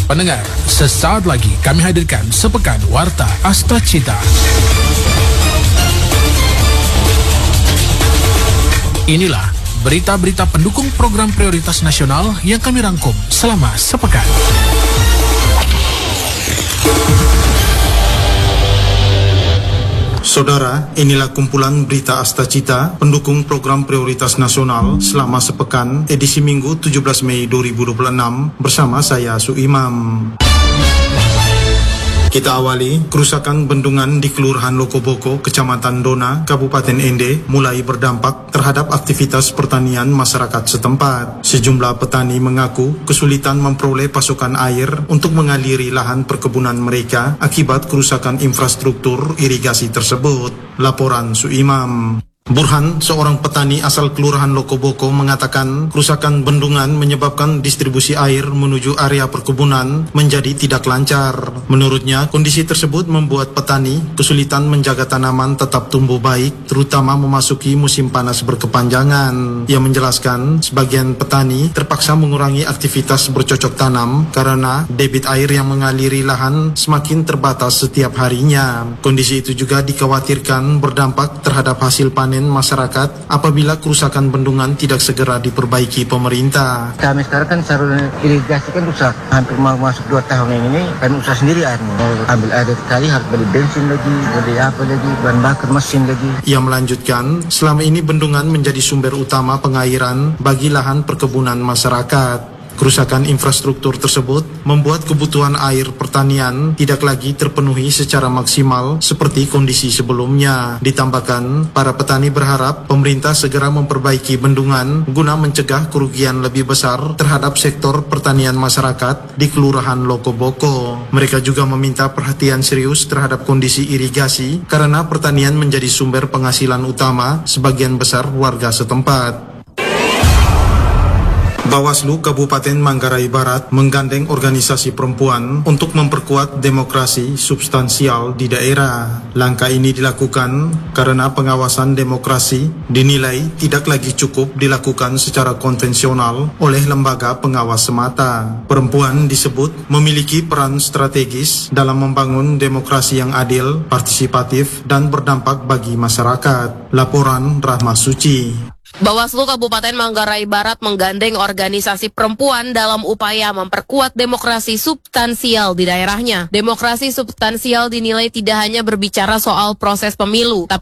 Pendengar, sesaat lagi kami hadirkan sepekan Warta Asta Cita. Inilah berita-berita pendukung program prioritas nasional yang kami rangkum selama sepekan. Saudara, inilah kumpulan berita Asta Cita, pendukung program prioritas nasional selama sepekan, edisi Minggu 17 Mei 2026, bersama saya Suimam. Kita awali, kerusakan bendungan di Kelurahan Lokoboko, Kecamatan Dona, Kabupaten Ende, mulai berdampak terhadap aktivitas pertanian masyarakat setempat. Sejumlah petani mengaku kesulitan memperoleh pasokan air untuk mengaliri lahan perkebunan mereka akibat kerusakan infrastruktur irigasi tersebut. Laporan Suimam. Burhan, seorang petani asal Kelurahan Lokoboko, mengatakan kerusakan bendungan menyebabkan distribusi air menuju area perkebunan menjadi tidak lancar. Menurutnya, kondisi tersebut membuat petani kesulitan menjaga tanaman tetap tumbuh baik, terutama memasuki musim panas berkepanjangan. Ia menjelaskan, sebagian petani terpaksa mengurangi aktivitas bercocok tanam karena debit air yang mengaliri lahan semakin terbatas setiap harinya. Kondisi itu juga dikhawatirkan berdampak terhadap hasil panen masyarakat apabila kerusakan bendungan tidak segera diperbaiki pemerintah. Kami sekarang kan saluran irigasi kan rusak, hampir mau masuk 2 tahun ini kan usaha sendiri airnya. Mau ambil air dari kali harus beli bensin lagi, beli apa lagi, bahan bakar mesin lagi. Ia melanjutkan, selama ini bendungan menjadi sumber utama pengairan bagi lahan perkebunan masyarakat. Kerusakan infrastruktur tersebut membuat kebutuhan air pertanian tidak lagi terpenuhi secara maksimal seperti kondisi sebelumnya. Ditambahkan, para petani berharap pemerintah segera memperbaiki bendungan guna mencegah kerugian lebih besar terhadap sektor pertanian masyarakat di Kelurahan Lokoboko. Mereka juga meminta perhatian serius terhadap kondisi irigasi karena pertanian menjadi sumber penghasilan utama sebagian besar warga setempat. Bawaslu Kabupaten Manggarai Barat menggandeng organisasi perempuan untuk memperkuat demokrasi substansial di daerah. Langkah ini dilakukan karena pengawasan demokrasi dinilai tidak lagi cukup dilakukan secara konvensional oleh lembaga pengawas semata. Perempuan disebut memiliki peran strategis dalam membangun demokrasi yang adil, partisipatif, dan berdampak bagi masyarakat. Laporan Rahma Suci. Bawaslu Kabupaten Manggarai Barat menggandeng organisasi perempuan dalam upaya memperkuat demokrasi substansial di daerahnya. Demokrasi substansial dinilai tidak hanya berbicara soal proses pemilu, tapi